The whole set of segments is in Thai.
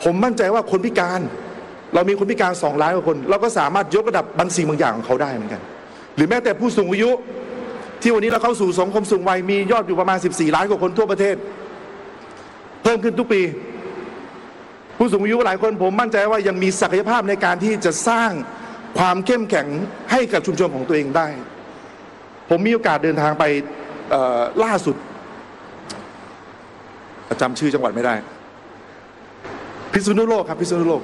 ผมมั่นใจว่าคนพิการเรามีคนพิการ2 ล้านกว่าคนเราก็สามารถยกระดับบางสิ่งบางอย่างของเขาได้เหมือนกันหรือแม้แต่ผู้สูงอายุที่วันนี้เราเข้าสู่สังคมสูงวัยมียอดอยู่ประมาณ14 ล้านกว่าคนทั่วประเทศเพิ่มขึ้นทุกปีผู้สูงอายุหลายคนผมมั่นใจว่ายังมีศักยภาพในการที่จะสร้างความเข้มแข็งให้กับชุมชนของตัวเองได้ผมมีโอกาสเดินทางไปล่าสุดจำชื่อจังหวัดไม่ได้พิษณุโลกครับพิษณุโลก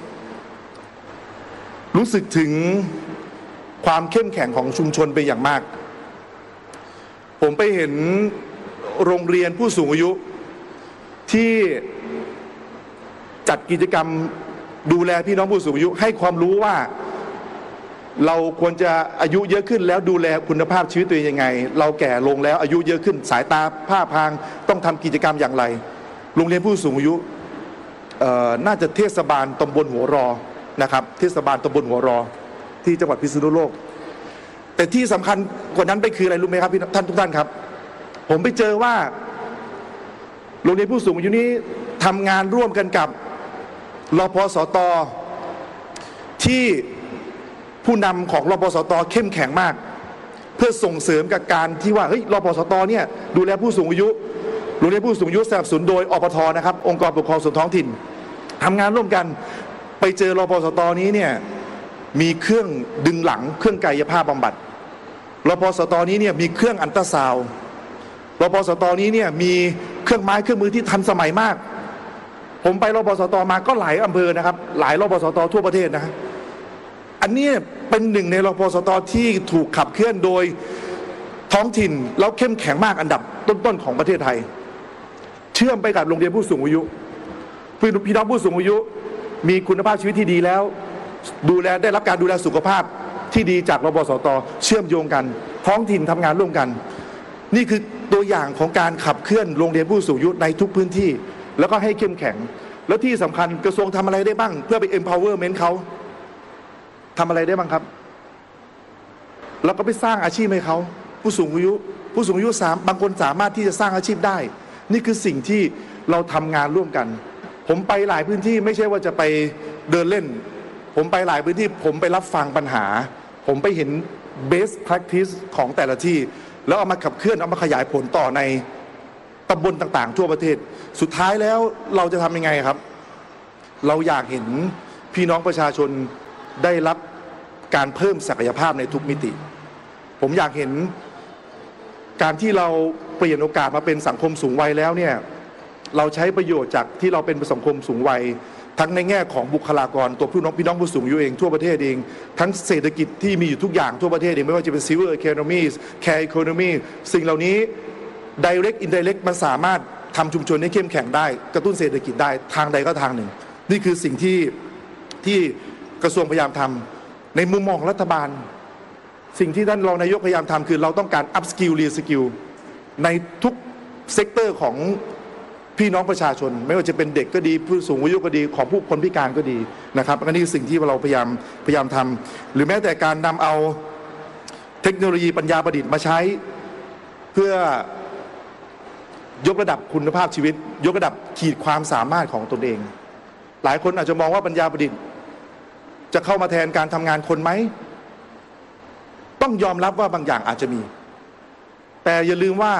รู้สึกถึงความเข้มแข็งของชุมชนเป็นอย่างมากผมไปเห็นโรงเรียนผู้สูงอายุที่จัดกิจกรรมดูแลพี่น้องผู้สูงอายุให้ความรู้ว่าเราควรจะอายุเยอะขึ้นแล้วดูแลคุณภาพชีวิตตัวเองยังไงเราแก่ลงแล้วอายุเยอะขึ้นสายตาผ้าพางต้องทำกิจกรรมอย่างไรโรงเรียนผู้สูงอายุน่าจะเทศบาลตำบลหัวรอนะครับเทศบาลตำบลหัวรอที่จังหวัดพิษณุโลกแต่ที่สำคัญกว่านั้นไปคืออะไรรู้ไหมครับท่านทุกท่านครับผมไปเจอว่าโรงเรียนผู้สูงอายุนี้ทำงานร่วมกันกับรพสตที่ผู้นำของรพสตเข้มแข็งมากเพื่อส่งเสริมกับการที่ว่าเฮ้ยรพสตเนี่ยดูแลผู้สูงอายุโรงเรียนผู้สูงอายุสนับสนุนโดยอปทนะครับองค์กรปกครองส่วนท้องถิ่นทำงานร่วมกันไปเจอรพสตนี้เนี่ยมีเครื่องดึงหลังเครื่องกายภาพบำบัดรพสตนี้เนี่ยมีเครื่องอัลตราซาวด์รพสตนี้เนี่ยมีเครื่องไม้เครื่องมือที่ทันสมัยมากผมไปรพสตมาก็หลายอำเภอนะครับหลายรพสตทั่วประเทศนะอันนี้เป็นหนึ่งในรพสตที่ถูกขับเคลื่อนโดยท้องถิ่นแล้วเข้มแข็งมากอันดับต้นๆของประเทศไทยเชื่อมไปกับโรงเรียนผู้สูงอายุพี่น้องผู้สูงอายุมีคุณภาพชีวิตที่ดีแล้วได้รับการดูแลสุขภาพที่ดีจากรพสตเชื่อมโยงกันท้องถิ่นทำงานร่วมกันนี่คือตัวอย่างของการขับเคลื่อนโรงเรียนผู้สูงอายุในทุกพื้นที่แล้วก็ให้เข้มแข็งแล้วที่สำคัญกระทรวงทำอะไรได้บ้างเพื่อไป empowerment เขาทำอะไรได้บ้างครับแล้วก็ไปสร้างอาชีพให้เขาผู้สูงอายุบางคนสามารถที่จะสร้างอาชีพได้นี่คือสิ่งที่เราทำงานร่วมกันผมไปหลายพื้นที่ไม่ใช่ว่าจะไปเดินเล่นผมไปหลายพื้นที่ผมไปรับฟังปัญหาผมไปเห็น best practice ของแต่ละที่แล้วเอามาขับเคลื่อนเอามาขยายผลต่อในตำบลต่างๆทั่วประเทศสุดท้ายแล้วเราจะทำยังไงครับเราอยากเห็นพี่น้องประชาชนได้รับการเพิ่มศักยภาพในทุกมิติผมอยากเห็นการที่เราเปลี่ยนโอกาสมาเป็นสังคมสูงวัยแล้วเนี่ยเราใช้ประโยชน์จากที่เราเป็นสังคมสูงวัยทั้งในแง่ของบุคลากรตัวพี่น้องผู้สูงอายุเองทั่วประเทศเองทั้งเศรษฐกิจที่มีอยู่ทุกอย่างทั่วประเทศเองไม่ว่าจะเป็น Silver Economy Care Economy สิ่งเหล่านี้ Direct Indirect มันสามารถทำชุมชนให้เข้มแข็งได้กระตุ้นเศรษฐกิจได้ทางใดก็ทางหนึ่งนี่คือสิ่งที่กระทรวงพยายามทำในมุมมองของรัฐบาลสิ่งที่ท่านรองนายกพยายามทำคือเราต้องการ up skill re skill ในทุกเซกเตอร์ของพี่น้องประชาชนไม่ว่าจะเป็นเด็กก็ดีผู้สูงอายุก็ดีของผู้คนพิการก็ดีนะครับอันนี้คือสิ่งที่เราพยายามทำหรือแม้แต่การนำเอาเทคโนโลยีปัญญาประดิษฐ์มาใช้เพื่อยกระดับคุณภาพชีวิตยกระดับขีดความสามารถของตนเองหลายคนอาจจะมองว่าปัญญาประดิษฐ์จะเข้ามาแทนการทำงานคนไหมต้องยอมรับว่าบางอย่างอาจจะมีแต่อย่าลืมว่า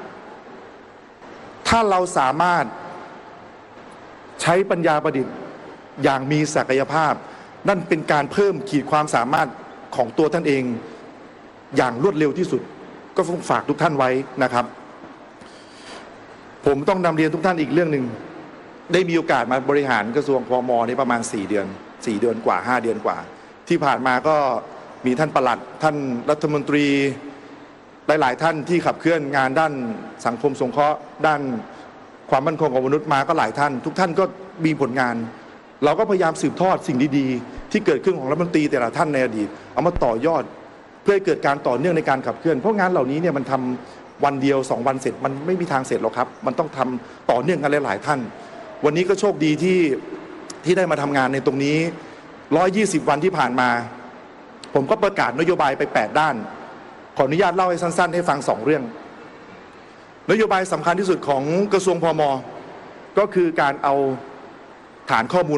ถ้าเราสามารถใช้ปัญญาประดิษฐ์อย่างมีศักยภาพนั่นเป็นการเพิ่มขีดความสามารถของตัวท่านเองอย่างรวดเร็วที่สุดก็ต้องฝากทุกท่านไว้นะครับผมต้องนำเรียนทุกท่านอีกเรื่องหนึ่งได้มีโอกาสมาบริหารกระทรวงพม.ในประมาณ4 เดือนกว่า5 เดือนกว่าที่ผ่านมาก็มีท่านปลัดท่านรัฐมนตรีหลายๆท่านที่ขับเคลื่อนงานด้านสังคมสงเคราะห์ด้านความมั่นคงของมนุษย์มาก็หลายท่านทุกท่านก็มีผลงานเราก็พยายามสืบทอดสิ่งดีๆที่เกิดขึ้นของรัฐมนตรีแต่ละท่านในอดีตเอามาต่อยอดเพื่อให้เกิดการต่อเนื่องในการขับเคลื่อนเพราะงานเหล่านี้เนี่ยมันทำวันเดียว2 วันเสร็จมันไม่มีทางเสร็จหรอกครับมันต้องทำต่อเนื่องกันหลายๆท่านวันนี้ก็โชคดีที่ได้มาทำงานในตรงนี้120 วันที่ผ่านมาผมก็ประกาศนโยบายไป8 ด้านขออนุญาตเล่าให้สั้นๆให้ฟัง2 เรื่องนโยบายสำคัญที่สุดของกระทรวงพม.ก็คือการเอาฐานข้อมูล